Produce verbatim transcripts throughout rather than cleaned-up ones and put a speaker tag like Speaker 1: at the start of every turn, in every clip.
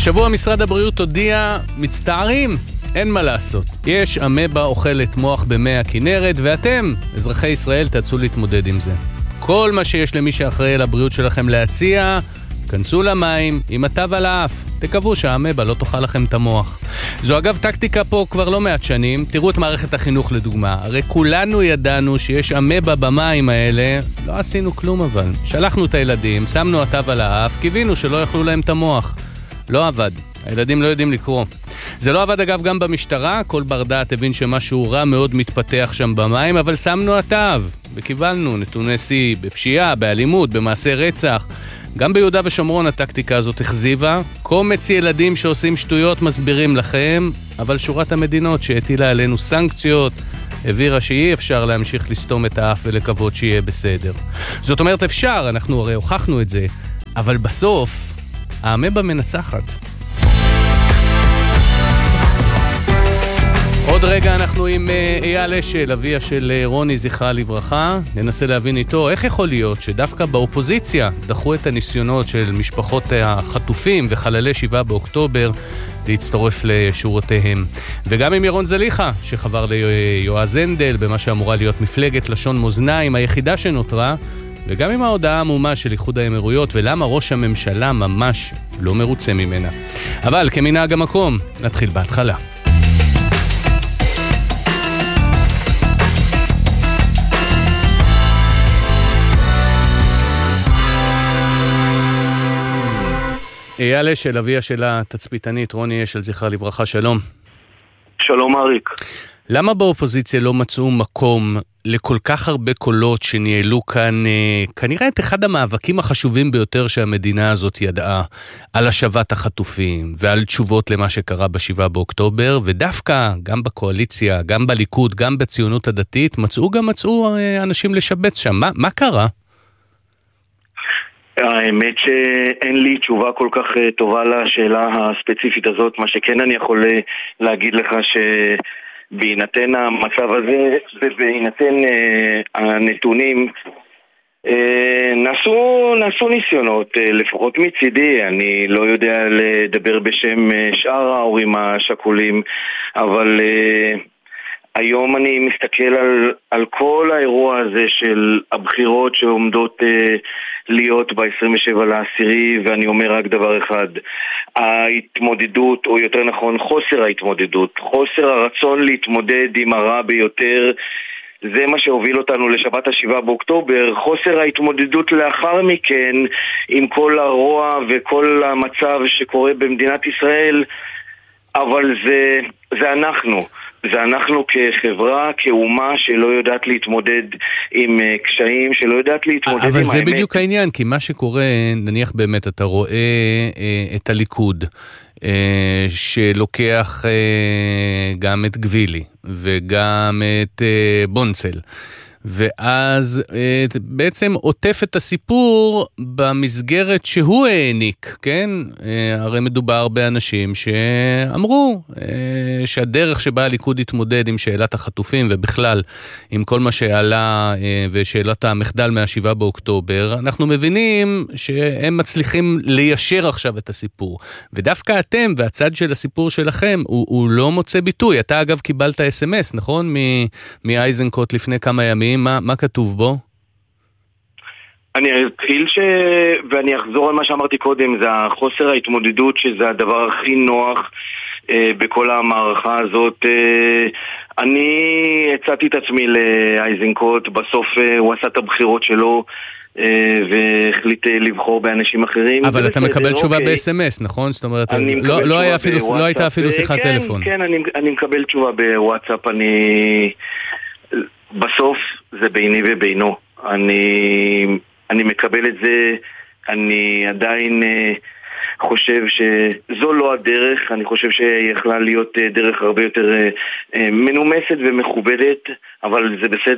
Speaker 1: השבוע משרד הבריאות הודיע, מצטערים, אין מה לעשות. יש אמבה אוכלת מוח במי הכנרת, ואתם, אזרחי ישראל, תעצו להתמודד עם זה. כל מה שיש למי שאחראי על הבריאות שלכם להציע, כנסו למים עם התו על האף. תקוו שהאמבה לא תאכל לכם את המוח. זו אגב טקטיקה פה כבר לא מעט שנים. תראו את מערכת החינוך לדוגמה. הרי כולנו ידענו שיש אמבה במים האלה. לא עשינו כלום אבל. שלחנו את הילדים, שמנו התו על האף, קיווינו שלא יאכלו להם את המוח. לא עבד. הילדים לא יודעים לקרוא. זה לא עבד אגב גם במשטרה, כל בר דעת הבין שמשהו רע מאוד מתפתח שם במים, אבל שמנו התו וקיבלנו נתוני שיא בפשיעה, באלימות, במעשי רצח. גם ביהודה ושומרון הטקטיקה הזאת הכזיבה. קומץ ילדים שעושים שטויות מסבירים לכם, אבל שורת המדינות שהטילה עלינו סנקציות הבירה שאי אפשר להמשיך לסתום את האף ולקוות שיהיה בסדר. זאת אומרת אפשר, אנחנו הרי הוכחנו את זה, אבל בסוף האמבה מנצחת. עוד רגע אנחנו עם אייל אשל, אביה של רוני זכרה לברכה. ננסה להבין איתו איך יכול להיות שדווקא באופוזיציה דחו את הניסיונות של משפחות החטופים וחללי שבעה באוקטובר להצטרף לשורותיהם. וגם עם ירון זליחה, שחבר ליועז הנדל במה שאמורה להיות מפלגת לשון מאזניים היחידה שנותרה, וגם עם ההודעה העמומה של איחוד האמירויות ולמה ראש הממשלה ממש לא מרוצה ממנה. אבל כמנהג המקום, נתחיל בהתחלה. אייל אשל, אביה של התצפיתנית רוני אשל זכרה לברכה, שלום.
Speaker 2: שלום אריק.
Speaker 1: למה באופוזיציה לא מצאו מקום לכל כך הרבה קולות שניהלו כאן כנראה את אחד המאבקים החשובים ביותר שהמדינה הזאת ידעה, על השבת החטופים ועל תשובות למה שקרה בשבעה באוקטובר, ודווקא גם בקואליציה, גם בליכוד, גם בציונות הדתית, מצאו גם מצאו אנשים לשבץ שם. מה, מה קרה?
Speaker 2: האמת שאין לי תשובה כל כך טובה לשאלה הספציפית הזאת. מה שכן אני יכול להגיד לך שבהינתן המצב הזה ובהינתן הנתונים נעשו, נעשו ניסיונות, לפחות מצידי. אני לא יודע לדבר בשם שאר ההורים השכולים, אבל היום אני מסתכל על, על כל האירוע הזה של הבחירות שעומדות אה, להיות ב-עשרים ושבעה לעשירי, ואני אומר רק דבר אחד: ההתמודדות, או יותר נכון חוסר ההתמודדות, חוסר הרצון להתמודד עם הרע ביותר, זה מה שהוביל אותנו לשבת השבעה באוקטובר. חוסר ההתמודדות לאחר מכן עם כל הרוע וכל המצב שקורה במדינת ישראל, אבל זה, זה אנחנו. זה אנחנו כחברה, כאומה שלא יודעת להתמודד עם קשיים, שלא יודעת להתמודד עם האמת.
Speaker 1: אבל זה בדיוק העניין, כי מה שקורה, נניח באמת, אתה רואה את הליכוד, שלוקח גם את גבילי, וגם את בונצל, ואז בעצם עוטף את הסיפור במסגרת שהוא העניק, כן? הרי מדובר באנשים שאמרו שהדרך שבה הליכוד התמודד עם שאלת החטופים ובכלל עם כל מה שעלה ושאלת המחדל מהשבעה באוקטובר, אנחנו מבינים שהם מצליחים ליישר עכשיו את הסיפור. ודווקא אתם והצד של הסיפור שלכם הוא, הוא לא מוצא ביטוי. אתה אגב קיבלת אס אם אס, נכון? מאייזנקוט לפני כמה ימים. מה, מה כתוב בו?
Speaker 2: אני אתחיל ש... ואני אחזור על מה שאמרתי קודם, זה החוסר ההתמודדות, שזה הדבר הכי נוח אה, בכל המערכה הזאת. אה, אני הצעתי את עצמי לאייזנקוט, בסוף אה, הוא עשה את הבחירות שלו, אה, והחליט לבחור באנשים אחרים.
Speaker 1: אבל אתה מקבל תשובה ב-אס אם אס, נכון? זאת אומרת, לא, לא, היה אפילו, לא הייתה אפילו שיחת
Speaker 2: כן,
Speaker 1: טלפון.
Speaker 2: כן, אני, אני מקבל תשובה בוואטסאפ. אני... בסוף זה ביני ובינו. אני, אני מקבל את זה. אני עדיין uh, חושב שזו לא הדרך. אני חושב שיכלה להיות uh, דרך הרבה יותר uh, מנומסת ומכובדת, אבל זה בסדר.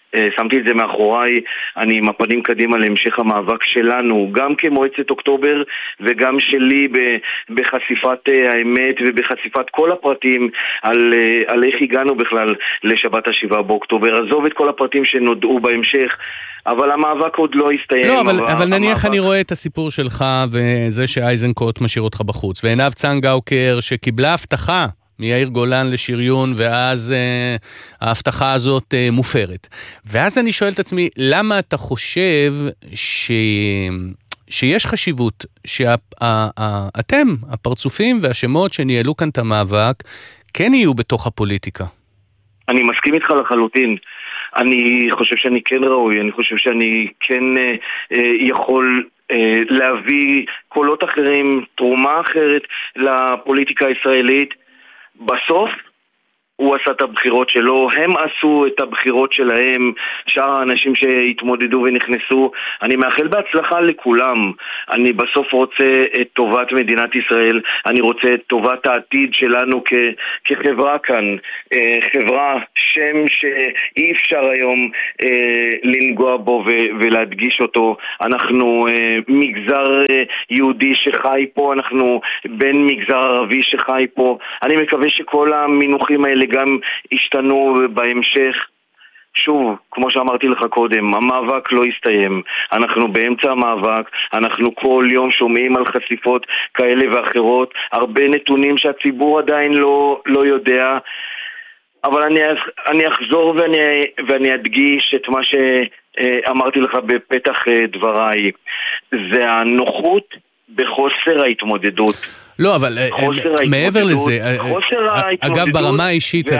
Speaker 2: שמתי את זה מאחוריי, אני עם הפנים קדימה להמשך המאבק שלנו, גם כמועצת אוקטובר וגם שלי בחשיפת האמת ובחשיפת כל הפרטים על, על איך הגענו בכלל לשבת השבעה באוקטובר. עזוב את כל הפרטים שנודעו בהמשך, אבל המאבק עוד לא הסתיים.
Speaker 1: לא, אבל,
Speaker 2: אבל,
Speaker 1: אבל נניח
Speaker 2: המאבק... אני
Speaker 1: רואה את הסיפור שלך וזה שאייזנקוט משאיר אותך בחוץ, ועינב צנגאוקר שקיבלה הבטחה מיאיר גולן לשריון, ואז אה, ההבטחה הזאת אה, מופרת. ואז אני שואל את עצמי, למה אתה חושב ש... שיש חשיבות שאתם, הפרצופים והשמות שניהלו כאן את המאבק, כן יהיו בתוך הפוליטיקה?
Speaker 2: אני מסכים איתך לחלוטין. אני חושב שאני כן ראוי, אני חושב שאני כן אה, אה, יכול... להביא קולות אחרים, תרומה אחרת לפוליטיקה הישראלית. בסוף הוא עשה את הבחירות שלו, הם עשו את הבחירות שלהם, שאר האנשים שהתמודדו ונכנסו. אני מאחל בהצלחה לכולם. אני בסוף רוצה את טובת מדינת ישראל, אני רוצה את טובת העתיד שלנו כ- כחברה כאן, אה, חברה, שם שאי אפשר היום אה, לנגוע בו ו- ולהדגיש אותו. אנחנו אה, מגזר אה, יהודי שחי פה, אנחנו בן מגזר ערבי שחי פה. אני מקווה שכל המינוחים האלה גם השתנו בהמשך. שוב, כמו שאמרתי לך קודם, המאבק לא הסתיים. אנחנו באמצע המאבק, אנחנו כל יום שומעים על חשיפות כאלה ואחרות, הרבה נתונים שהציבור עדיין לא, לא יודע, אבל אני, אני אחזור ואני, ואני אדגיש את מה שאמרתי לך בפתח דבריי. זה הנוחות בחוסר ההתמודדות.
Speaker 1: לא, אבל מעבר לזה, אגב, ברמה האישית,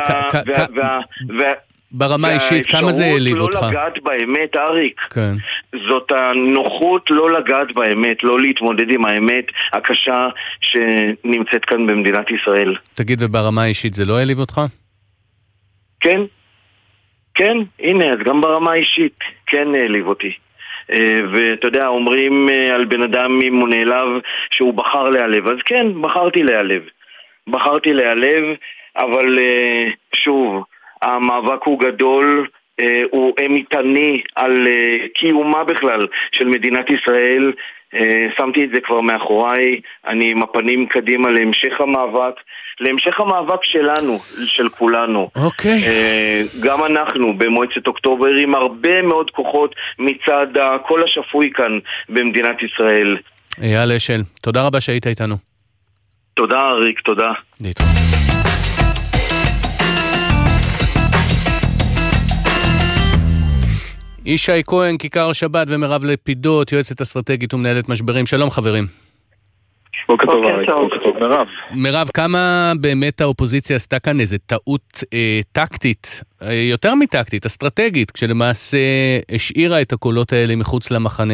Speaker 1: ברמה האישית, כמה זה העליב אותך?
Speaker 2: לא לגעת באמת, אריק. כן. זאת הנוחות לא לגעת באמת, לא להתמודד עם האמת הקשה שנמצאת כאן במדינת ישראל.
Speaker 1: תגיד, וברמה האישית זה לא העליב אותך?
Speaker 2: כן. כן, הנה, אז גם ברמה האישית כן העליב אותי. ואתה יודע, אומרים על בן אדם אם הוא נעלב שהוא בחר להיעלב, אז כן, בחרתי להיעלב בחרתי להיעלב, אבל שוב, המאבק הוא גדול, הוא אימתני על קיומה בכלל של מדינת ישראל. שמתי את זה כבר מאחוריי, אני עם הפנים קדימה להמשך המאבק, להמשך המאבק שלנו, של כולנו.
Speaker 1: אוקיי.
Speaker 2: גם אנחנו במועצת אוקטובר עם הרבה מאוד כוחות מצד כל השפוי כאן במדינת ישראל.
Speaker 1: אייל אשל, תודה רבה שהיית איתנו.
Speaker 2: תודה אריק, תודה.
Speaker 1: להתראות. ישי כהן, כיכר שבת, ומרב לפידות, יועצת אסטרטגית ומנהלת משברים. שלום חברים.
Speaker 3: בוקר טוב, בוקר טוב, מרב.
Speaker 1: מרב, כמה באמת האופוזיציה עשתה כאן איזו טעות אה, טקטית, אה, יותר מטקטית, אסטרטגית, כשלמעשה השאירה את הקולות האלה מחוץ למחנה?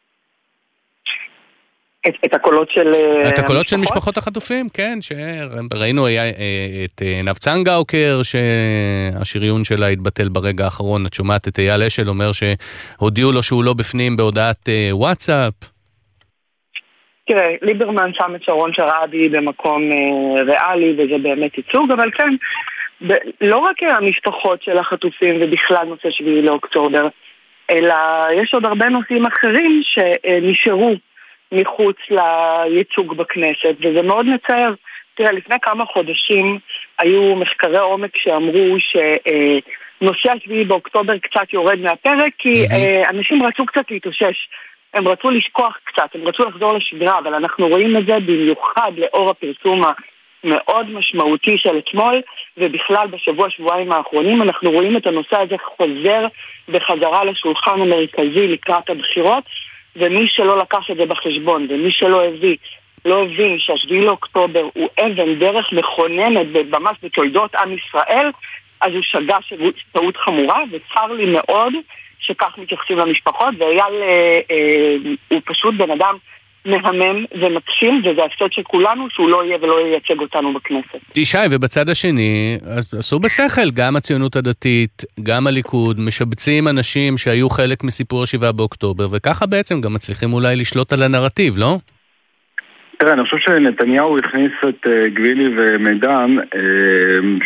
Speaker 4: את, את הקולות של
Speaker 1: את הקולות של משפחות החטופים, כן, שראינו היה את עינב צנגאוקר שהשריון שלה התבטל ברגע האחרון. את שומעת את אייל אשל אומר שהודיעו לו שהוא לא בפנים בהודעת וואטסאפ.
Speaker 4: תראה, ליברמן שם את שרון שרעבי במקום ריאלי, וזה באמת ייצוג, אבל כן, לא רק המשפחות של החטופים ובכלל נושא שביעי לאוקטובר, אלא יש עוד הרבה נושאים אחרים שנשארו מחוץ לייצוג בכנסת, וזה מאוד מצער. תראה, לפני כמה חודשים היו מחקרי עומק שאמרו שנושא השביעי באוקטובר קצת יורד מהפרק, כי mm-hmm. אנשים רצו קצת להתאושש, הם רצו לשכוח קצת, הם רצו לחזור לשגרה, אבל אנחנו רואים את זה במיוחד לאור הפרסום המאוד משמעותי של אתמול, ובכלל בשבוע שבועיים האחרונים אנחנו רואים את הנושא הזה חוזר בחזרה לשולחן המרכזי לקראת הבחירות, ומי שלא לקח את זה בחשבון, ומי שלא הביא, לא הבין שהשביעי לאוקטובר הוא אבן דרך מכוננת ממש בתולדות עם ישראל, אז הוא שגה טעות חמורה, וצר לי מאוד שכך מתייחסים למשפחות, ואייל אה, אה, הוא פשוט בן אדם מהמם ומקשים, וזה הפסד של כולנו שהוא לא יהיה ולא ייצג אותנו בכנסת.
Speaker 1: ישי, ובצד השני, עשו בשכל, גם הציונות הדתית, גם הליכוד, משבצים אנשים שהיו חלק מסיפור השבעה באוקטובר, וככה בעצם גם מצליחים אולי לשלוט על הנרטיב, לא?
Speaker 3: תראה, אני חושב שנתניהו הכניס את גבילי ומידן,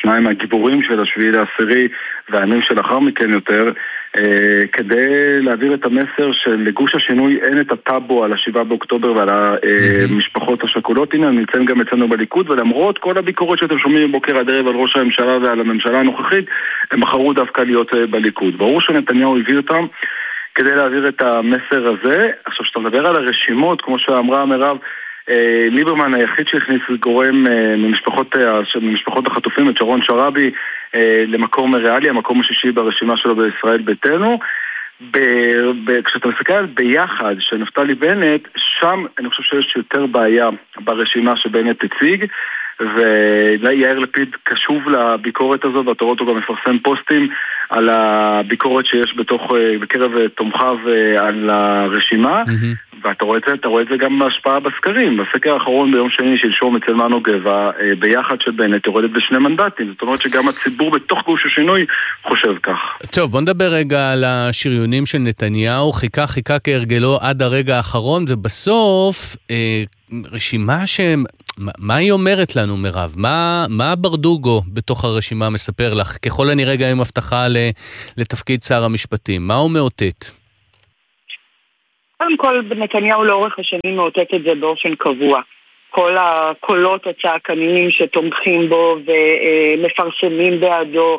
Speaker 3: שניים הגיבורים של השביעי לעשירי והימים שלאחר מכן יותר, כדי להעביר את המסר שלגוש השינוי אין את הטאבו על השבעה באוקטובר ועל המשפחות השכולות. הנה, הם נמצאים גם אצלנו בליכוד, ולמרות כל הביקורת שאתם שומעים בבוקר עד ערב על ראש הממשלה ועל הממשלה הנוכחית, הם בחרו דווקא להיות בליכוד. ברור שנתניהו הביא אותם כדי להעביר את המסר הזה. עכשיו, שאתה מדבר על הרשימות, כמו שאמרה מירב, ליברמן היחיד שהכניס גורם ממשפחות, ממשפחות החטופים, את שרון שרעבי, למקום ריאלי, המקום השישי ברשימה שלו בישראל ביתנו. ב- ב- כשאתה מסתכל על ביחד של נפתלי בנט, שם אני חושב שיש יותר בעיה ברשימה שבנט הציג, ויאיר לפיד קשוב לביקורת הזאת, ואתה רואה אותו גם מפרסם פוסטים על הביקורת שיש בתוך, בקרב תומכיו על הרשימה, mm-hmm. ואתה רואה את זה, אתה רואה את זה גם בהשפעה בסקרים. בסקר האחרון ביום שני שלשום אצל מנו גבע, ביחד של בנט יורדת בשני מנדטים, זאת אומרת שגם הציבור בתוך גוש השינוי חושב כך. טוב,
Speaker 1: בוא נדבר רגע על השריונים של נתניהו, חיכה חיכה כהרגלו עד הרגע האחרון, ובסוף אה, רשימה ש... מה היא אומרת לנו, מירב? מה, מה ברדוגו בתוך הרשימה מספר לך? ככל הנראה גם עם הבטחה לתפקיד שר המשפטים. מה הוא מאותת?
Speaker 4: קודם כל, נתניהו לאורך השנים מאותת את זה באופן קבוע. כל הקולות הצעקניים שתומכים בו ומפרסמים בעדו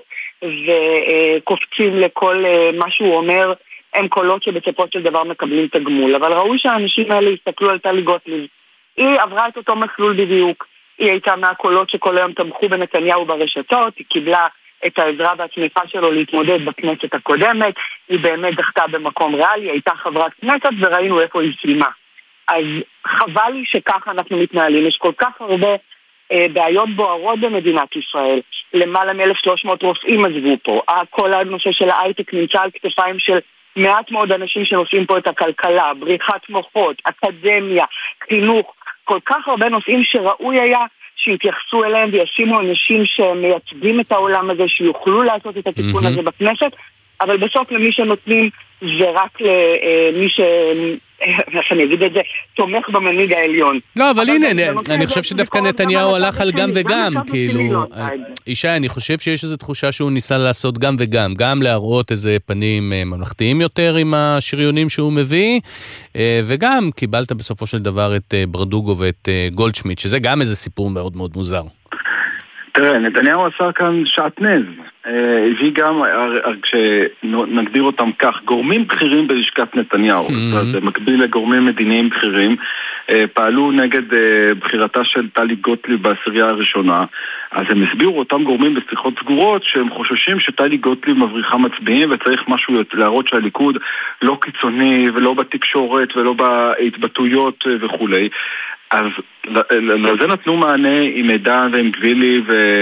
Speaker 4: וקופצים לכל מה שהוא אומר, הם קולות שבסופו של דבר מקבלים תגמול. אבל ראוי שהאנשים האלה יסתכלו על טלי גוטליב. היא עברה את אותו מסלול בדיוק. היא הייתה מהקולות שכל היום תמכו בנתניהו ברשתות, היא קיבלה את העזרה והתמיכה שלו להתמודד בכנסת הקודמת, היא באמת דחתה במקום ריאלי, הייתה חברת כנסת וראינו איפה היא סיימה. אז חבל לי שככה אנחנו מתנהלים, יש כל כך הרבה אה, בעיות בוערות במדינת ישראל, למעלה מ-אלף ושלוש מאות רופאים עזבו פה, כל הנושא של ההייטק נמצא על כתפיים של מעט מאוד אנשים שנושאים פה את הכלכלה, בריחת מוחות, אקדמיה, חינוך, כל כך הרבה נושאים שראוי היה שיתייחסו אליהם וישימו אנשים שמייצגים את העולם הזה, שיוכלו לעשות את התיקון הזה בכנסת, אבל בסוף למי שנותנים זה רק למי ש... איך אני אגיד את זה, תומך במנהיג העליון.
Speaker 1: לא, אבל הנה, אני חושב שדווקא נתניהו הלך על גם וגם, כאילו, אישי, אני חושב שיש איזו תחושה שהוא ניסה לעשות גם וגם, גם להראות איזה פנים ממלכתיים יותר עם השריונים שהוא מביא, וגם קיבלת בסופו של דבר את ברדוגו ואת גולדשמיט, שזה גם איזה סיפור מאוד מאוד מוזר.
Speaker 3: תראה, נתניהו עשה כאן שעטנז, הביא גם, כשנגדיר אותם כך, גורמים בכירים בלשכת נתניהו, זה מקביל לגורמים מדיניים בכירים, פעלו נגד בחירתה של טלי גוטליב בעשירייה הראשונה, אז הם הסבירו אותם גורמים בשיחות סגורות שהם חוששים שטלי גוטליב מבריחה מצביעים וצריך משהו להראות שהליכוד לא קיצוני ולא בתקשורת ולא בהתבטאויות וכולי. אז לזה נתנו מענה עם מידע ועם גבילי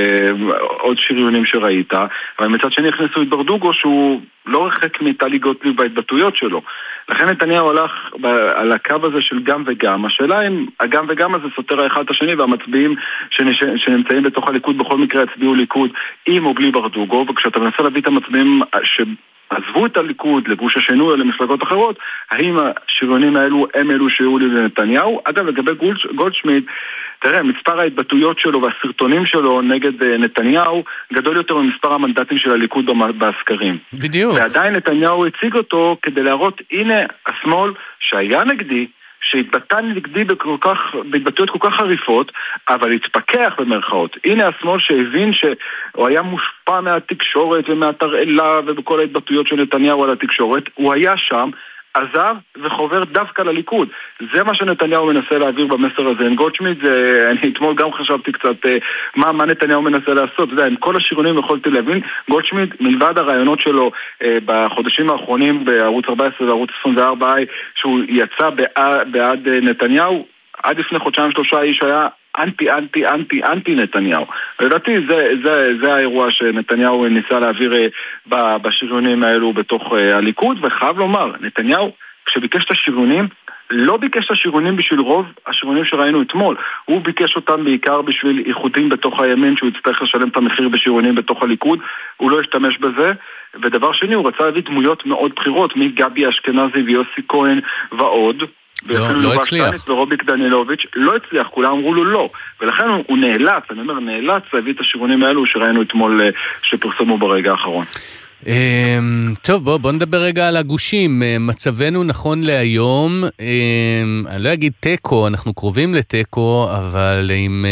Speaker 3: ועוד שריונים שראית, אבל מצד שני הכנסו את ברדוגו שהוא לא רחק מטלי גוטליב בהתבטאויות שלו. לכן נתניהו הלך על הקו הזה של גם וגם. השאלה אם הגם וגם הזה סותר האחד את השני, והמצביעים שנמצאים בתוך הליכוד בכל מקרה הצביעו ליכוד עם או בלי ברדוגו, וכשאתה מנסה להביא את המצביעים ש... עזבו את הליכוד לגוש השינוי או למפלגות אחרות, האם השריונים האלו הם אלו שיהיו לי לנתניהו? אגב, לגבי גולדשמיט, תראה, מספר ההתבטאויות שלו והסרטונים שלו נגד נתניהו גדול יותר ממספר המנדטים של הליכוד בסקרים.
Speaker 1: בדיוק.
Speaker 3: ועדיין נתניהו הציג אותו כדי להראות, הנה השמאל שהיה נגדי, שהתבטא נגדי בהתבטאויות כל כך חריפות, אבל התפכח במרכאות. הנה השמאל שהבין שהוא היה מושפע מהתקשורת ומהתרעלה ובכל ההתבטאויות של נתניהו על התקשורת, הוא היה שם, עזב וחובר דווקא לליכוד. זה מה שנתניהו מנסה להעביר במסר הזה. עם גולדשמיט, זה, אני אתמול גם חשבתי קצת מה, מה נתניהו מנסה לעשות. אתה יודע, עם כל השירונים יכולתי להבין, גולדשמיט, מלבד הרעיונות שלו אה, בחודשים האחרונים בערוץ ארבע עשרה וערוץ עשרים וארבע, שהוא יצא בעד, בעד נתניהו, עד לפני חודשיים שלושה איש היה אנטי, אנטי, אנטי, אנטי נתניהו. לדעתי, זה, זה, זה האירוע שנתניהו ניסה להעביר אה, בשריונים האלו בתוך אה, הליכוד, וחייב לומר, נתניהו, כשביקש את השריונים, לא ביקש את השריונים בשביל רוב השריונים שראינו אתמול. הוא ביקש אותם בעיקר בשביל איחודים בתוך הימין, שהוא יצטרך לשלם את המחיר בשריונים בתוך הליכוד. הוא לא השתמש בזה. ודבר שני, הוא רצה להביא דמויות מאוד בחירות, מגבי אשכנזי ויוסי כהן ועוד. ואפילו
Speaker 1: לא
Speaker 3: יובל שטייניץ ורוביק דנילוביץ' לא הצליח, כולם אמרו לו לא, ולכן הוא, הוא נאלץ, אני אומר, נאלץ להביא את השריונים האלו שראינו אתמול שפרסמו ברגע האחרון.
Speaker 1: טוב, בוא, בוא נדבר רגע על הגושים. מצבנו נכון להיום, אני לא אגיד טקו, אנחנו קרובים לטקו, אבל אם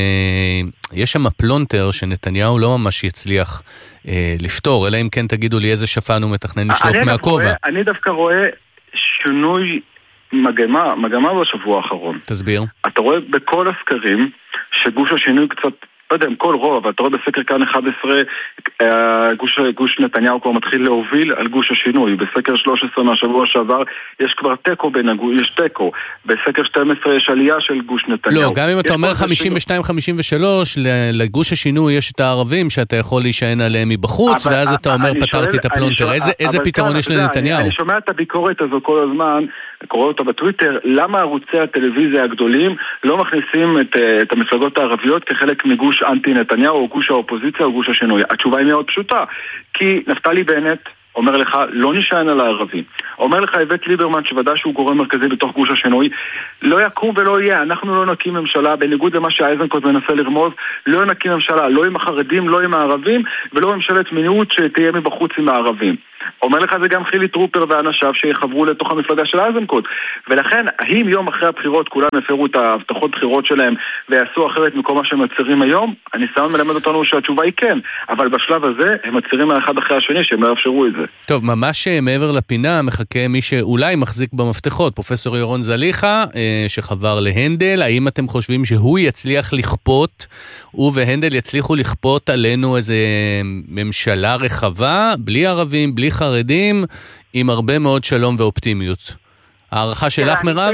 Speaker 1: יש שם פלונטר שנתניהו לא ממש יצליח לפתור, אלא אם כן תגידו לי איזה שפן הוא מתכנן לשלוף מהכובע.
Speaker 3: אני דווקא רואה שינוי מגמה, מגמה בשבוע האחרון.
Speaker 1: תסביר.
Speaker 3: אתה רואה בכל הסקרים שגוש השינוי קצת, לא יודע אם כל רוב, אבל אתה רואה בסקר כאן אחד עשרה, גוש, גוש נתניהו כבר מתחיל להוביל על גוש השינוי. בסקר שלוש עשרה מהשבוע שעבר יש כבר טקו בין הגוש, יש טקו. בסקר שתים עשרה יש עלייה של גוש נתניהו.
Speaker 1: לא, גם אם אתה אומר חמישים ושתיים חמישים ושלוש, לגוש השינוי יש את הערבים שאתה יכול להישען עליהם מבחוץ, אבל, ואז אתה אומר פתרתי את הפלונטר. איזה, איזה פתרון יש לנתניהו?
Speaker 3: אני, אני שומע את הביקורת הזו כל הזמן, קורא אותה בטוויטר, למה ערוצי הטלוויזיה הגדולים לא מכניסים את, את המפלגות הערביות כחלק מגוש אנטי נתניהו או גוש האופוזיציה או גוש השינוי? התשובה היא מאוד פשוטה, כי נפתלי בנט אומר לך, לא נשען על הערבים. אומר לך איווט ליברמן, שוודאי שהוא גורם מרכזי בתוך גוש השינוי, לא יקום ולא יהיה, אנחנו לא נקים ממשלה, בניגוד למה שאייזנקוט מנסה לרמוז, לא נקים ממשלה, לא עם החרדים, לא עם הערבים, ולא ממשלת מיעוט שתהיה מבחוץ עם הערבים. אומר לך זה גם חילי טרופר ואנשיו שיחברו לתוך המפלגה של אייזנקוט. ולכן, האם יום אחרי הבחירות כולם יפרו את ההבטחות בחירות שלהם ויעשו אחרת מכל מה שהם מצהירים היום? הניסיון מלמד אותנו שהתשובה היא כן, אבל בשלב הזה הם מצהירים האחד אחרי השני שהם לא יאפשרו את זה.
Speaker 1: טוב, ממש מעבר לפינה מחכה מי שאולי מחזיק במפתחות, פרופסור ירון זליכה, שחבר להנדל. האם אתם חושבים שהוא יצליח לכפות, הוא והנדל יצליחו לכפות עלינו איזה ממשלה רחבה, בלי ערבים, בלי חרדים, עם הרבה מאוד שלום ואופטימיות? הערכה שלך, מירב?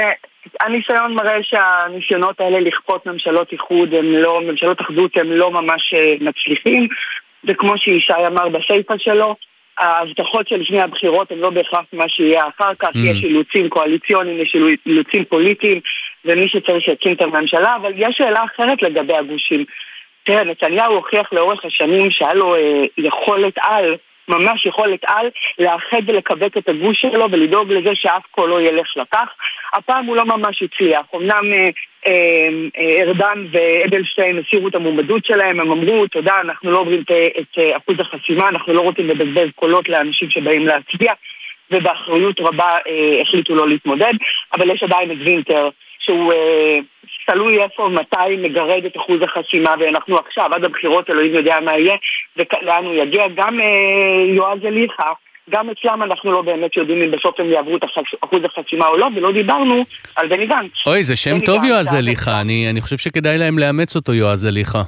Speaker 4: הניסיון מראה שהניסיונות האלה לכפות ממשלות איחוד, הם לא, ממשלות אחדות הם לא ממש מצליחים, וכמו שישי אמר בסייפה שלו, ההבטחות של שני הבחירות הם לא בהכרח מה שיהיה אחר כך, mm. יש אילוצים קואליציוניים, יש אילוצים פוליטיים, ומי שצריך שיקים את הממשלה, אבל יש שאלה אחרת לגבי הגושים. תראה, נתניהו הוכיח לאורך השנים שהיה לו אה, יכולת על, ממש יכולת על, לאחד ולקבק את הגוש שלו ולדאוג לזה שאף כל לא ילך לפח. הפעם הוא לא ממש הצליח. אמנם אה, אה, ארדן ואדלשטיין הסירו את המועמדות שלהם, הם אמרו, תודה, אנחנו לא עוברים את, את אחוז החסימה, אנחנו לא רוצים לבזבז קולות לאנשים שבאים להצביע, ובאחריות רבה אה, החליטו לא להתמודד, אבל יש עדיין את וינטר, שהוא אה, תלוי איפה מתי מגרד את אחוז החסימה, ואנחנו עכשיו, עד הבחירות, אלוהים יודע מה יהיה, ולאן הוא יגיע. גם אה, יועז זליכה, גם אצלם אנחנו לא באמת יודעים אם בסוף הם יעברו את אחוז החסימה או לא, ולא דיברנו על בני גנץ.
Speaker 1: אוי, זה שם טוב יועז זליכה, אני, אני חושב שכדאי להם לאמץ אותו יועז זליכה.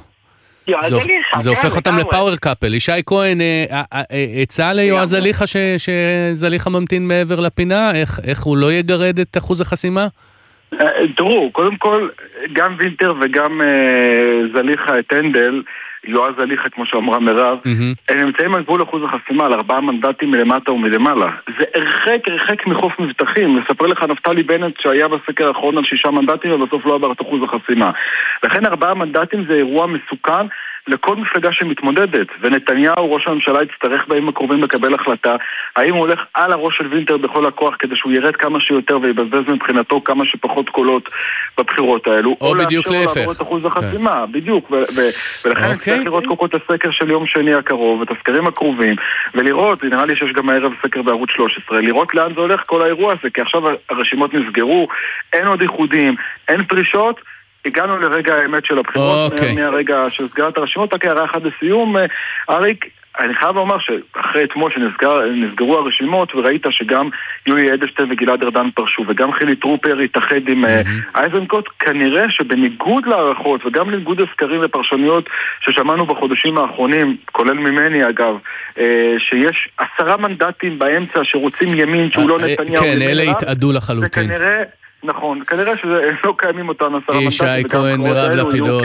Speaker 1: זה הופך אותם לפאוור קאפל. ישי כהן, הצעה ליועז זליכה שזליכה ממתין מעבר לפינה, איך הוא לא יגרד את אחוז החסימה?
Speaker 3: תראו, קודם כל, גם וינטר וגם זליכה את הנדל, יועז זליכה, כמו שאמרה מירב, הם נמצאים על גבול אחוז החסימה, על ארבעה מנדטים מלמטה ומלמעלה. זה הרחק, הרחק מחוף מבטחים. לספר לך נפתלי בנט שהיה בסקר האחרון על שישה מנדטים, ובסוף לא עבר את אחוז החסימה. לכן ארבעה מנדטים זה אירוע מסוכן לכל מפלגה שמתמודדת, ונתניהו, ראש הממשלה, יצטרך בימים הקרובים לקבל החלטה, האם הוא הולך על הראש של וינטר בכל הכוח כדי שהוא ירד כמה שיותר ויבזבז מבחינתו כמה שפחות קולות בבחירות האלו,
Speaker 1: או, או בדיוק להפך.
Speaker 3: לעבור את אחוז החסימה, okay. בדיוק, ו- ו- ולכן okay. צריך לראות קודם את הסקר של יום שני הקרוב, את הסקרים הקרובים, ולראות, נראה לי שיש גם הערב סקר בערוץ שלוש עשרה, לראות לאן זה הולך כל האירוע הזה, כי עכשיו הרשימות נסגרו, אין עוד איחודים, אין פרישות, הגענו לרגע האמת של הבחירות, okay. מהרגע של סגרת הרשימות, רק הערה אחת לסיום, אריק, אני חייב לומר שאחרי אתמול שנסגרו הרשימות, וראית שגם יולי אדלשטיין וגלעד ארדן פרשו, וגם חילי טרופר התאחד עם mm-hmm. אייזנקוט, כנראה שבניגוד להערכות, וגם לניגוד הסקרים ופרשניות ששמענו בחודשים האחרונים, כולל ממני אגב, שיש עשרה מנדטים באמצע שרוצים ימין שהוא לא נתניהו.
Speaker 1: כן, אלה התעדו לחלוטין.
Speaker 3: זה כנראה... נכון, כנראה שלא קיימים אותם עשרה מנדטים.
Speaker 1: ישי כהן, מירב לפידות.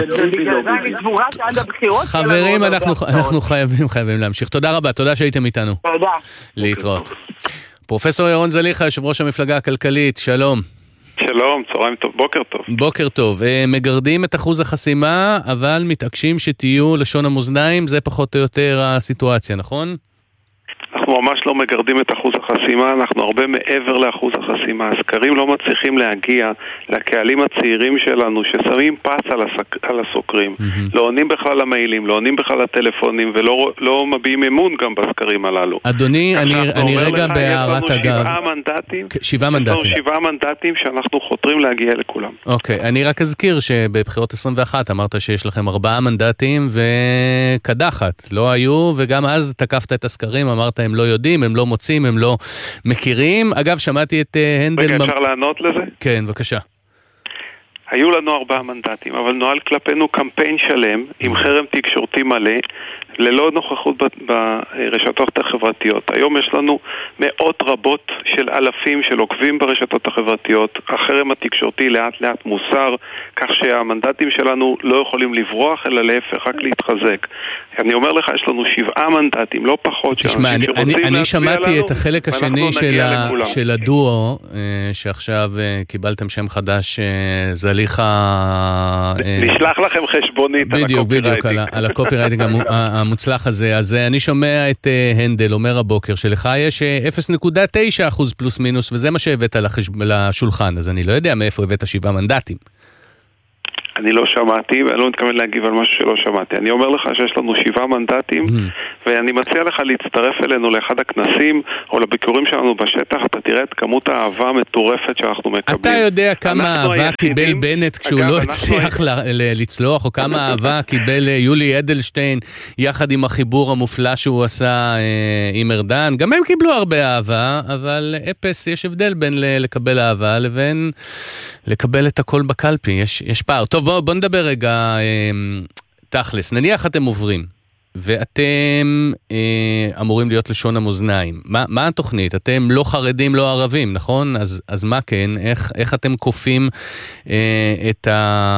Speaker 1: חברים, אנחנו חייבים, חייבים להמשיך. תודה רבה, תודה שהייתם איתנו.
Speaker 4: תודה.
Speaker 1: להתראות. פרופסור ירון זליכה, יושב ראש המפלגה הכלכלית, שלום.
Speaker 5: שלום, צהריים טוב, בוקר טוב.
Speaker 1: בוקר טוב. מגרדים את אחוז החסימה, אבל מתעקשים שתהיו לשון המאזניים, זה פחות או יותר הסיטואציה, נכון?
Speaker 5: אנחנו ממש לא מגרדים את אחוז החסימה, אנחנו הרבה מעבר לאחוז החסימה. הסקרים לא מצליחים להגיע לקהלים הצעירים שלנו ששמים פס על, הסק... על הסוקרים. Mm-hmm. לא עונים בכלל למיילים, לא עונים בכלל לטלפונים, ולא לא מביעים אמון גם בסקרים הללו.
Speaker 1: אדוני, אני, אני רגע בהערת אגב.
Speaker 5: שבעה מנדטים.
Speaker 1: שבעה מנדטים.
Speaker 5: יש לנו שבעה מנדטים שאנחנו חותרים להגיע לכולם.
Speaker 1: אוקיי, אני רק אזכיר שבבחירות עשרים ואחת אמרת שיש לכם ארבעה מנדטים וקדחת. לא היו, וגם אז תקפת את הסקרים, אמרת הם לא יודעים, הם לא מוצאים, הם לא מכירים. אגב, שמעתי את הנדל...
Speaker 5: רגע, אפשר לענות לזה?
Speaker 1: כן, בבקשה.
Speaker 5: היו לנו ארבעה מנדטים, אבל נועל כלפינו קמפיין שלם עם חרם תקשורתי מלא, ללא נוכחות ברשתות החברתיות. היום יש לנו מאות רבות של אלפים של עוקבים ברשתות החברתיות. החרם התקשורתי לאט לאט מוסר, כך שהמנדטים שלנו לא יכולים לברוח, אלא להפך, רק להתחזק. אני אומר לך, יש לנו שבעה מנדטים, לא פחות.
Speaker 1: תשמע, אני, אני, אני שמעתי את החלק השני של, ה, של הדואו, שעכשיו קיבלתם שם חדש, זליחה...
Speaker 5: נשלח לכם חשבונית
Speaker 1: בדיוק, על הקופירייטינג. בדיוק, על, על הקופירייטינג המוצלח הזה. אז אני שומע את הנדל אומר הבוקר שלך יש אפס נקודה תשע אחוז פלוס מינוס, וזה מה שהבאת לחשב... לשולחן, אז אני לא יודע מאיפה הבאת שבעה מנדטים.
Speaker 5: אני לא שמעתי, ואני לא מתכוון להגיב על משהו שלא שמעתי. אני אומר לך שיש לנו שבעה מנדטים, ואני מציע לך להצטרף אלינו לאחד הכנסים, או לביקורים שלנו בשטח, אתה תראה את כמות האהבה המטורפת שאנחנו מקבלים.
Speaker 1: אתה יודע כמה אהבה קיבל בנט כשהוא לא הצליח לצלוח, או כמה אהבה קיבל יולי אדלשטיין, יחד עם החיבור המופלא שהוא עשה עם ארדן. גם הם קיבלו הרבה אהבה, אבל אפס, יש הבדל בין לקבל אהבה לבין לקבל את הכל בקלפי. יש, יש פער. טוב, בוא, בוא נדבר רגע אה, תכלס. נניח אתם עוברים, ואתם אה, אמורים להיות לשון המאזניים. מה, מה התוכנית? אתם לא חרדים, לא ערבים, נכון? אז, אז מה כן? איך, איך אתם קופים אה, את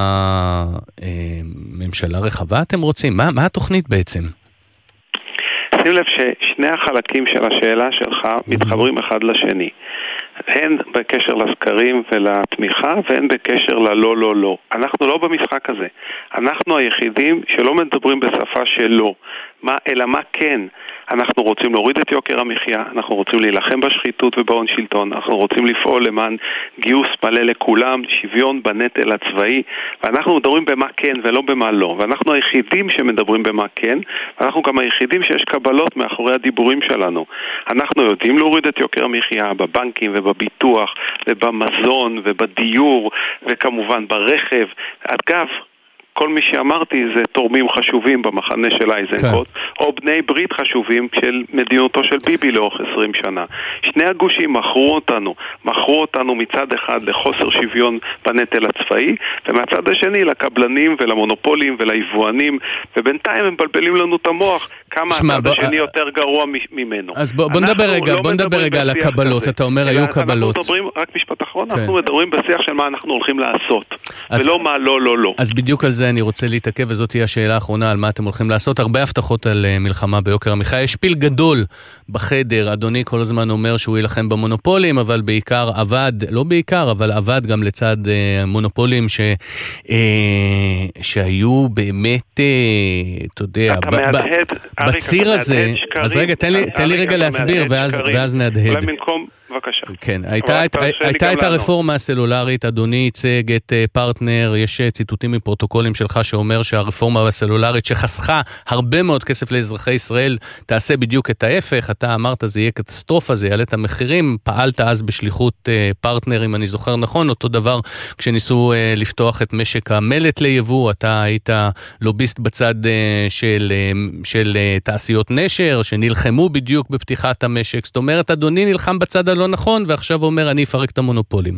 Speaker 1: הממשלה רחבה אתם רוצים? מה, מה התוכנית בעצם?
Speaker 5: שים לב ששני החלקים של השאלה שלך מתחברים אחד לשני. הן בקשר לסקרים ולתמיכה, והן בקשר ללא לא לא. אנחנו לא במשחק הזה. אנחנו היחידים שלא מדברים בשפה של לא. מה, אלא מה כן? אנחנו רוצים להוריד את יוקר המחיה, אנחנו רוצים להילחם בשחיתות ובהון שלטון, אנחנו רוצים לפעול למען גיוס מלא לכולם, שוויון בנטל הצבאי, ואנחנו מדברים במה כן ולא במה לא. ואנחנו היחידים שמדברים במה כן, ואנחנו גם היחידים שיש קבלות מאחורי הדיבורים שלנו. אנחנו יודעים להוריד את יוקר המחיה בבנקים ובביטוח ובמזון ובדיור וכמובן ברכב. אגב, כל מי שאמרתי זה תורמים חשובים במחנה של אייזנקוט, כן. או בני ברית חשובים של מדינותו של ביבי לאורך עשרים שנה. שני הגושים מכרו אותנו, מכרו אותנו מצד אחד לחוסר שוויון בנטל הצבאי, ומהצד השני לקבלנים ולמונופולים וליבואנים, ובינתיים הם בלבלים לנו את המוח, כמה שמה, הצד בוא... השני יותר גרוע ממנו.
Speaker 1: אז בוא, בוא נדבר רגע, לא בוא נדבר רגע על הקבלות, כזה. אתה אומר היו קבלות.
Speaker 5: אנחנו מדברים, רק משפט אחרון, כן. אנחנו מדברים בשיח של מה אנחנו הולכים לעשות, אז, ולא מה לא, לא, לא.
Speaker 1: אז בדיוק על זה אני רוצה להתעכב, וזאת תהיה השאלה האחרונה על מה אתם הולכים לעשות. הרבה הבטחות על מלחמה ביוקר המחיה. יש פיל גדול בחדר. אדוני כל הזמן אומר שהוא ילחם במונופולים, אבל בעיקר עבד, לא בעיקר, אבל עבד גם לצד אה, מונופולים ש, אה, שהיו באמת, אה, אתה יודע,
Speaker 5: אתה ב, מהדהד,
Speaker 1: ב, בציר הזה. שקרים, אז רגע, תן לי, תן לי רגע להסביר, ואז, ואז נהדהד.
Speaker 5: אולי במקום... בבקשה.
Speaker 1: כן, הייתה, את, הייתה את הרפורמה הסלולרית, אדוני ייצג את פרטנר, יש ציטוטים מפרוטוקולים שלך שאומר שהרפורמה הסלולרית שחסכה הרבה מאוד כסף לאזרחי ישראל, תעשה בדיוק את ההפך, אתה אמרת זה יהיה קטסטרופה, זה יעלה את המחירים, פעלת אז בשליחות פרטנר, אם אני זוכר נכון, אותו דבר כשניסו לפתוח את משק המלט ליבוא, אתה היית לוביסט בצד של, של תעשיות נשר, שנלחמו בדיוק בפתיחת המשק, זאת אומרת, אדוני נלחם בצד לא נכון, ועכשיו אומר, אני אפרק את המונופולים.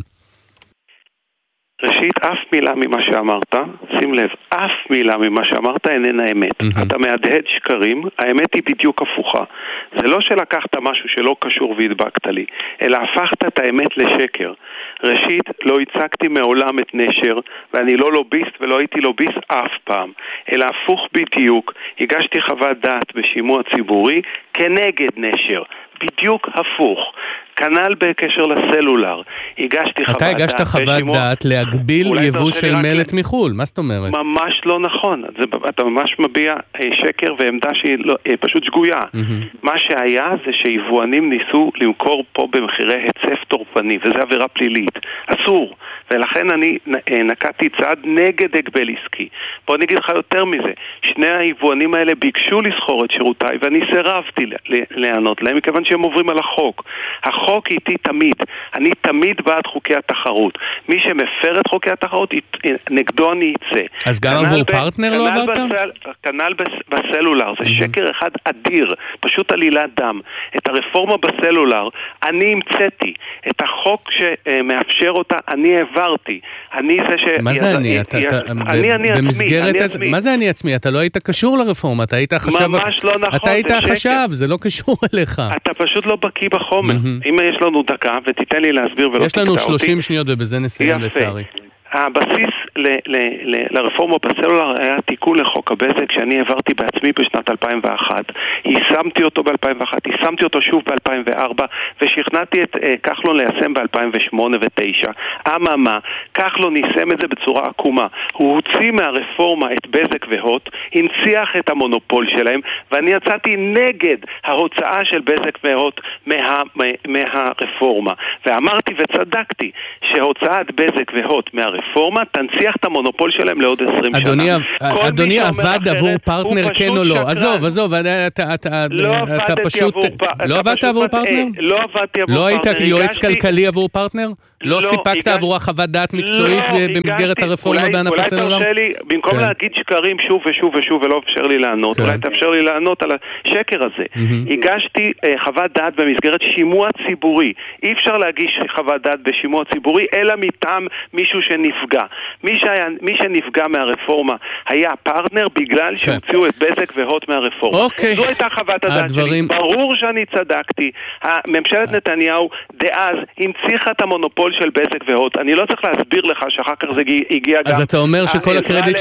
Speaker 5: ראשית, אף מילה ממה שאמרת, שים לב, אף מילה ממה שאמרת איננה אמת. Mm-hmm. אתה מהדהד שקרים, האמת היא בדיוק הפוכה. זה לא שלקחת משהו שלא קשור והדבקת לי, אלא הפכת את האמת לשקר. ראשית, לא הצגתי מעולם את נשר, ואני לא לוביסט ולא הייתי לוביסט אף פעם, אלא הפוך בדיוק, הגשתי חוות דעת בשימוע ציבורי כנגד נשר. בדיוק הפוך. כנ"ל בקשר לסלולר. הגשתי חוות
Speaker 1: דעת. אתה הגשת חוות דעת להגביל יבוא של מלט מחול, מה זאת אומרת?
Speaker 5: ממש לא נכון. זה, אתה ממש מביע שקר ועמדה שהיא לא, פשוט שגויה. מה שהיה זה שיבואנים ניסו למכור פה במחירי היצף טורפני, וזה עבירה פלילית. אסור. ולכן אני נקטתי צעד נגד הגבל עסקי. בוא נגיד לך יותר מזה. שני היבואנים האלה ביקשו לסחור את שירותיי, ואני סירבתי לענות להם, מכיוון שהם עוברים על החוק. החוק איתי תמיד. אני תמיד בעד חוקי התחרות. מי שמפר את חוקי התחרות, נגדו אני יצא.
Speaker 1: אז גם עבור פרטנר לא עברת?
Speaker 5: כנ"ל בסלולר. זה שקר אחד אדיר. פשוט עלילת דם. את הרפורמה בסלולר, אני המצאתי. את החוק שמאפשר אותה, אני העברתי. אני זה ש...
Speaker 1: מה זה אני?
Speaker 5: אני, אני עצמי.
Speaker 1: מה זה אני עצמי? אתה לא היית קשור לרפורמה, אתה היית החשב...
Speaker 5: ממש לא נכון.
Speaker 1: אתה היית החשב, זה לא קשור אליך.
Speaker 5: אתה פשוט לא בקיא בחומר. אם יש לנו דקה, ותיתן לי להסביר ולא תקטע אותי.
Speaker 1: יש לנו שלושים שניות ובזה נסיים לצערי.
Speaker 5: הבסיס ל- ל- ל- לרפורמה בסלולר היה תיקון לחוק הבזק שאני העברתי בעצמי בשנת אלפיים ואחת. יישמתי אותו ב-אלפיים ואחת, יישמתי אותו שוב ב-אלפיים וארבע, ושכנעתי את uh, כחלון ליישם ב-אלפיים ושמונה ו-תשע. אממה, כחלון יישם את זה בצורה עקומה. הוא הוציא מהרפורמה את בזק והוט, הנציח את המונופול שלהם, ואני יצאתי נגד ההוצאה של בזק והוט מה, מה, מהרפורמה. ואמרתי וצדקתי שהוצאת בזק והוט מהרפורמה רפורמה, תנציח את המונופול שלהם לעוד עשרים
Speaker 1: אדוני,
Speaker 5: שנה.
Speaker 1: אדוני עבד עבור פרטנר כן או לא? עזוב, עזוב, אתה, אתה,
Speaker 5: לא
Speaker 1: אתה פשוט... לא עבדת עבור פרטנר?
Speaker 5: לא עבדתי עבור פרטנר.
Speaker 1: לא היית יועץ כלכלי עבור פרטנר? לא סיפקת עבורה חוות דעת מקצועית במסגרת הרפורמה בענף הסלולר?
Speaker 5: אולי תרשה לי, במקום להגיד שקרים שוב ושוב ושוב ולא אפשר לי לענות, אולי תאפשר לי לענות על השקר הזה. הגשתי חוות דעת במסגרת שימוע ציבורי. אי אפשר להגיש חוות דעת בשימוע ציבורי, אלא מטעם מישהו שנפגע. מי שנפגע מהרפורמה היה פרטנר בגלל שהוציאו את בזק והוט מהרפורמה. זו הייתה חוות הדעת שלי. ברור שאני צדקתי. ממשלת נתניהו דאז המציחה את המונופול של בזק והוט. אני לא צריך להסביר לך שאחר כך זה הגיע גם...
Speaker 1: אז אתה אומר שכל הקרדיט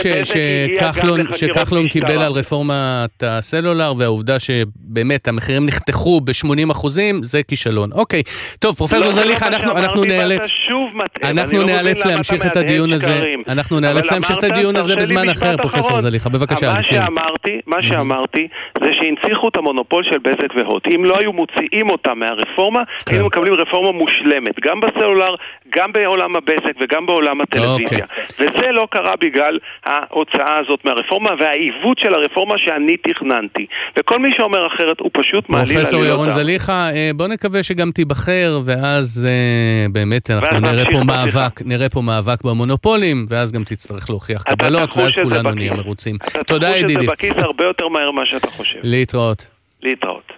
Speaker 1: שכחלון קיבל על רפורמת הסלולר, והעובדה שבאמת המחירים נחתכו ב-שמונים אחוזים, זה כישלון. אוקיי. טוב, פרופסור זליכה, אנחנו נאלץ... אנחנו נאלץ להמשיך את הדיון הזה. אנחנו נאלץ להמשיך את הדיון הזה בזמן אחר, פרופסור זליכה. בבקשה.
Speaker 5: מה שאמרתי זה שהנציחו את המונופול של בזק והוט. אם לא היו מוציאים אותם מהרפורמה, היינו מקבלים רפורמה מושלמת. גם בסלולר, גם בעולם הבזק וגם בעולם הטלוויזיה. וזה לא קרה בגלל ההוצאה הזאת מהרפורמה והעיוות של הרפורמה שאני תכננתי. וכל מי שאומר אחרת הוא פשוט מעליל עלילות.
Speaker 1: פרופסור ירון זליכה, בוא נקווה שגם תיבחר, ואז באמת אנחנו נראה פה מאבק, נראה פה מאבק במונופולים, ואז גם תצטרך להוכיח קבלות, ואז כולנו נהיה מרוצים. תודה ידידי.
Speaker 5: אתה תחוש את זה בכיס הרבה יותר מהר מה שאתה חושב.
Speaker 1: להתראות.
Speaker 5: להתראות.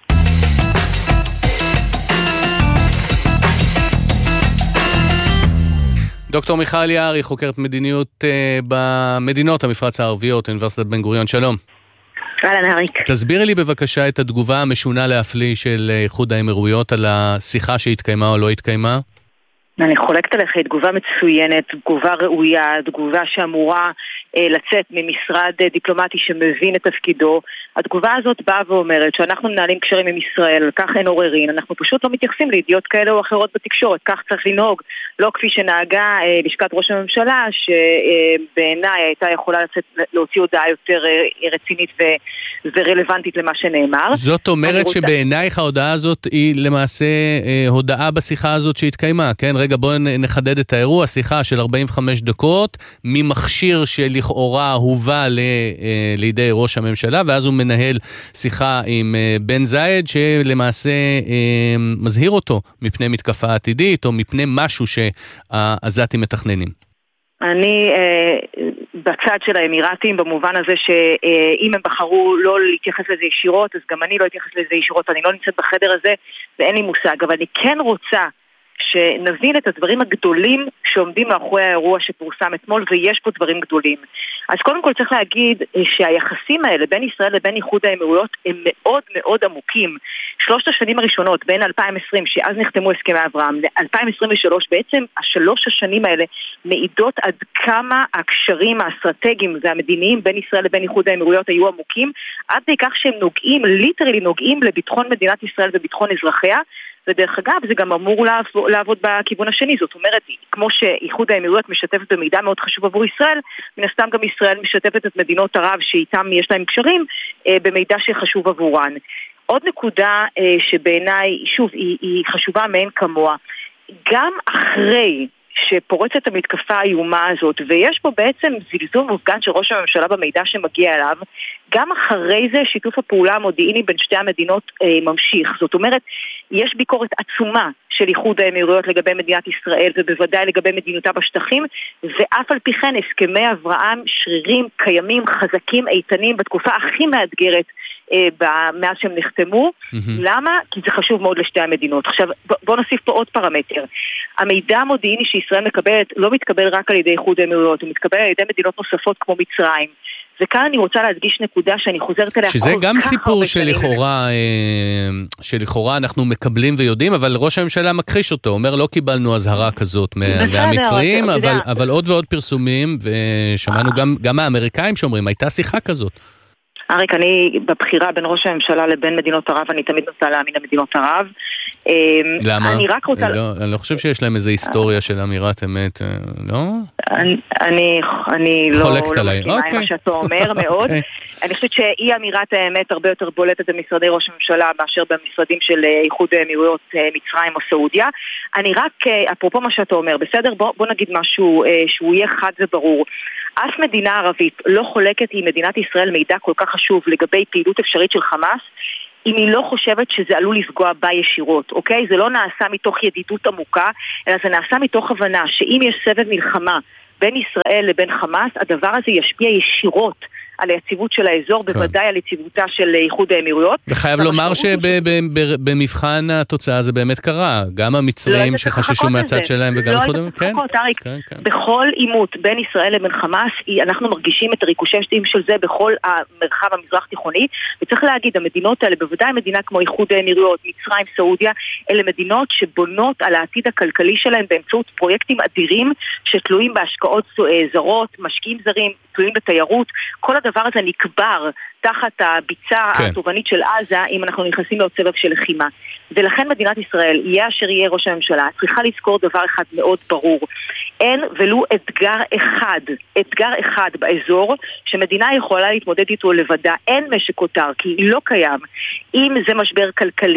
Speaker 1: דוקטור מיכל יערי, חוקרת מדיניות uh, במדינות המפרץ הערביות, אוניברסיטת בן גוריון, שלום.
Speaker 6: אהלן אריק.
Speaker 1: תסבירי לי בבקשה את התגובה המשונה להפליא של איחוד האמירויות על השיחה שהתקיימה או לא התקיימה.
Speaker 6: אני חולקת עליך, היא תגובה מצוינת, תגובה ראויה, תגובה שאמורה אה, לצאת ממשרד אה, דיפלומטי שמבין את תפקידו. התגובה הזאת באה ואומרת שאנחנו מנהלים קשרים עם ישראל, כך אין עוררין, אנחנו פשוט לא מתייחסים לידיעות כאלה או אחרות בתקשורת, כך צריך לנהוג, לא כפי שנהגה אה, לשכת ראש הממשלה, שבעיניי אה, הייתה יכולה לצאת, להוציא הודעה יותר אה, רצינית ו, ורלוונטית למה שנאמר.
Speaker 1: זאת אומרת
Speaker 6: רוצה...
Speaker 1: שבעינייך ההודעה הזאת היא למעשה אה, הודעה בשיחה הזאת שהתקיימה, כן? רגע, בואו נחדד את האירוע, שיחה של ארבעים וחמש דקות, ממכשיר שלכאורה הובא ל, אה, לידי ראש הממשלה, ואז הוא מנהל שיחה עם אה, בן זייד, שלמעשה אה, מזהיר אותו מפני מתקפה עתידית, או מפני משהו שהעזתים מתכננים.
Speaker 6: אני אה, בצד של האמירתים, במובן הזה שאם הם בחרו לא להתייחס לזה ישירות, אז גם אני לא אתייחס לזה ישירות, אני לא נמצאת בחדר הזה, ואין לי מושג, אבל אני כן רוצה שנבין את הדברים הגדולים שעומדים מאחורי האירוע שפורסם אתמול, ויש פה דברים גדולים. אז קודם כל צריך להגיד שהיחסים האלה בין ישראל לבין איחוד האמירויות הם מאוד מאוד עמוקים. שלושת השנים הראשונות, בין אלפיים ועשרים, שאז נחתמו הסכמי אברהם, ל-אלפיים עשרים ושלוש, בעצם השלוש השנים האלה מעידות עד כמה הקשרים האסטרטגיים והמדיניים בין ישראל לבין איחוד האמירויות היו עמוקים, עד כדי כך שהם נוגעים, ליטרלי נוגעים לביטחון מדינת ישראל וביטחון אזרחיה, ודרך אגב זה גם אמור לעבוד, לעבוד בכיוון השני, זאת אומרת, כמו שאיחוד האמירויות משתפת במידע מאוד חשוב עבור ישראל, מן הסתם גם ישראל משתפת את מדינות ערב שאיתם יש להם קשרים אה, במידע שחשוב עבורן. עוד נקודה אה, שבעיניי, שוב, היא, היא חשובה מעין כמוה, גם אחרי שפורצת המתקפה האיומה הזאת, ויש פה בעצם זלזול מופגן של ראש הממשלה במידע שמגיע אליו, גם אחרי זה שיתוף הפעולה המודיעיני בין שתי המדינות אה, ממשיך. זאת אומרת, יש ביקורת עצומה של איחוד האמירויות לגבי מדינת ישראל, ובוודאי לגבי מדיניותה בשטחים, ואף על פי כן הסכמי אברהם שרירים, קיימים, חזקים, איתנים, בתקופה הכי מאתגרת אה, מאז שהם נחתמו. Mm-hmm. למה? כי זה חשוב מאוד לשתי המדינות. עכשיו, בוא נוסיף פה עוד פרמטר. המידע המודיעיני שישראל מקבלת לא מתקבל רק על ידי איחוד האמירויות, הוא מתקבל על ידי מדינות נוספות כמו מצרים. וכאן אני רוצה להדגיש נקודה שאני חוזרת אליה.
Speaker 1: שזה גם סיפור שלכאורה, שלכאורה אנחנו מקבלים ויודעים, אבל ראש הממשלה מכחיש אותו, אומר לא קיבלנו הזהרה כזאת מהמצרים, אבל, אבל עוד ועוד פרסומים, ושמענו גם, גם האמריקאים שאומרים, הייתה שיחה כזאת.
Speaker 6: אריק, אני בבחירה בין ראש הממשלה לבין מדינות ערב, אני תמיד נוטה להאמין למדינות ערב.
Speaker 1: למה? אני רק רוצה... לא, אני לא חושב שיש להם איזו היסטוריה של אמירת אמת, לא?
Speaker 6: אני, אני, אני לא, לא
Speaker 1: מסכימה
Speaker 6: עם מה שאתה אומר מאוד. אני חושבת שאי אמירת האמת הרבה יותר בולטת במשרדי ראש הממשלה מאשר במשרדים של איחוד האמירויות, מצרים או סעודיה. אני רק, אפרופו מה שאתה אומר, בסדר? בוא, בוא נגיד משהו שהוא יהיה חד וברור. אף מדינה ערבית לא חולקת עם מדינת ישראל מידע כל כך חשוב לגבי פעילות אפשרית של חמאס, אם היא לא חושבת שזה עלול לפגוע בה ישירות, אוקיי? זה לא נעשה מתוך ידידות עמוקה, אלא זה נעשה מתוך הבנה שאם יש סבב מלחמה בין ישראל לבין חמאס, הדבר הזה ישפיע ישירות על היציבות של האזור, בוודאי על יציבותה של איחוד האמירויות.
Speaker 1: וחייב לומר שבמבחן התוצאה זה באמת קרה. גם המצרים שחששו מהצד שלהם וגם איחוד האמירויות.
Speaker 6: בכל עימות בין ישראל לבין חמאס, אנחנו מרגישים את הריקושטים של זה בכל המרחב המזרח תיכוני, וצריך להגיד, המדינות האלה, בוודאי מדינה כמו איחוד האמירויות, מצרים, סעודיה, אלה מדינות שבונות על העתיד הכלכלי שלהם באמצעות פרויקטים אדירים שתלויים בהשקעות זרות, משקיעים זרים, תלויים בתיירות. כל הדבר הזה נקבר תחת הביצה כן. התובנית של עזה אם אנחנו נכנסים לעוד סבב של לחימה. ולכן מדינת ישראל, יהיה אשר יהיה ראש הממשלה, צריכה לזכור דבר אחד מאוד ברור. אין ולו אתגר אחד, אתגר אחד באזור שמדינה יכולה להתמודד איתו לבדה. אין משק אוצר, כי לא קיים. אם זה משבר כלכלי,